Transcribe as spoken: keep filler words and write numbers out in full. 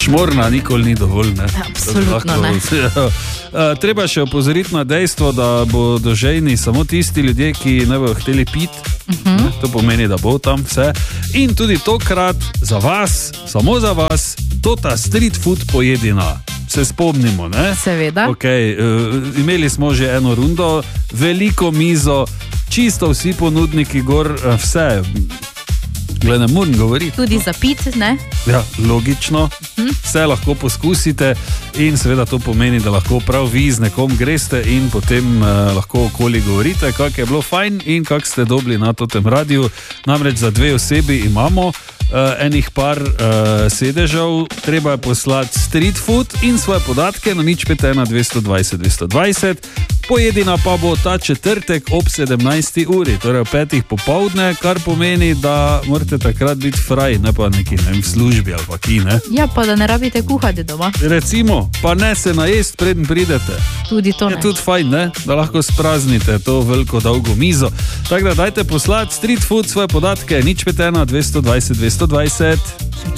Šmorna nikoli ni dovolj, ne? Absolutno ne. Uh, treba še opozoriti na dejstvo, da bodo žejni samo tisti ljudje, ki ne bodo hteli piti. Uh-huh. To pomeni, da bo tam vse. In tudi tokrat za vas, samo za vas, to ta street food pojedina. Se spomnimo, ne? Seveda. Okay, uh, imeli smo že eno rundo, veliko mizo, čisto vsi ponudniki gor, uh, vse. Gle, ne moram govoriti. Tudi za pit, ne? Ja, logično. Hm? Vse lahko poskusite in seveda to pomeni, da lahko prav vi z nekom greste in potem uh, lahko okoli govorite, kak je bilo fajn in kak ste dobili na totem radiju. Namreč za dve osebi imamo uh, enih par uh, sedežev, treba je poslati street food in svoje podatke na nič pet ena dvesto dvajset dvesto dvajset. Pojedina pa bo ta četrtek ob sedemnajsti uri, torej ob petih popoldne, kar pomeni, da morate takrat biti fraj, ne pa neki, ne vem, v službi ali pa ki, ne? Ja, pa da ne rabite kuhati doma. Recimo, pa ne se najest, preden pridete. Tudi to ne. Je tudi fajn, ne? Da lahko spraznite to veliko dolgo mizo. Tako da dajte poslati street food svoje podatke, nič pet ena dvesto dvajset dvesto dvajset.